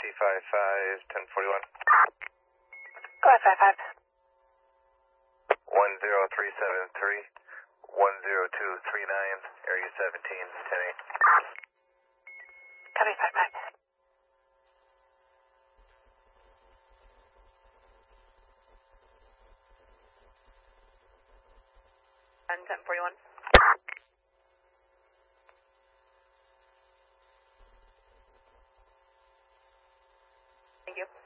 55, 1041. Go ahead, 55. 10373, 10239, area 17, 10-8. Copy, 55. And 1041. Thank you.